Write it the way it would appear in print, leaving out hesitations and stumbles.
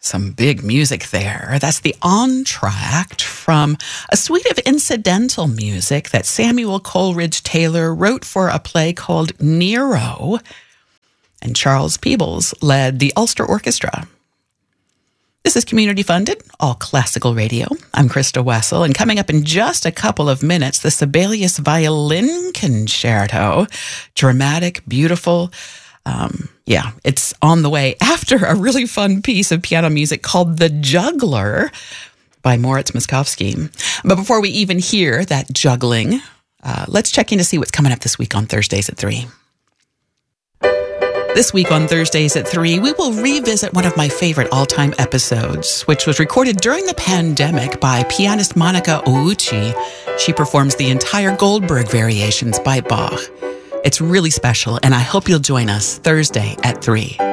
Some big music there. That's the entr'acte from a suite of incidental music that Samuel Coleridge Taylor wrote for a play called Nero, and Charles Peebles led the Ulster Orchestra. This is community funded, all classical radio. I'm Krista Wessel, and coming up in just a couple of minutes, the Sibelius Violin Concerto. Dramatic, beautiful. It's on the way after a really fun piece of piano music called The Juggler by Moritz Moszkowski. But before we even hear that juggling, let's check in to see what's coming up this week on Thursdays at 3. This week on Thursdays at 3, we will revisit one of my favorite all-time episodes, which was recorded during the pandemic by pianist Monica Ouchi. She performs the entire Goldberg Variations by Bach. It's really special, and I hope you'll join us Thursday at 3.